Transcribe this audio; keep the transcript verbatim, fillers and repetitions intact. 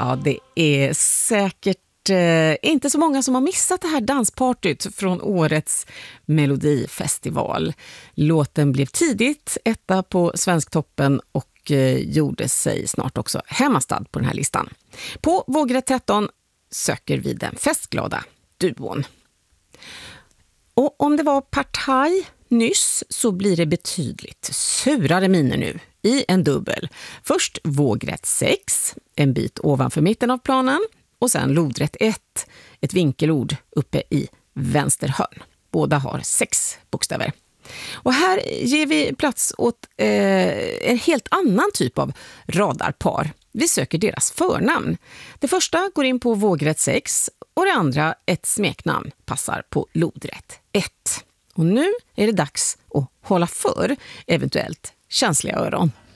Ja, det är säkert eh, inte så många som har missat det här danspartyt från årets Melodifestival. Låten blev tidigt etta på Svensktoppen och eh, gjorde sig snart också hemmastad på den här listan. På Vågrätt tretton söker vi den festglada duon. Och om det var partaj nyss så blir det betydligt surare miner nu i en dubbel. Först vågrätt sex, en bit ovanför mitten av planen, och sen lodrätt ett, ett vinkelord uppe i vänster hörn. Båda har sex bokstäver. Och här ger vi plats åt eh, en helt annan typ av radarpar. Vi söker deras förnamn. Det första går in på vågrätt sex och det andra, ett smeknamn, passar på lodrätt ett. Och nu är det dags att hålla för eventuellt känsliga öron.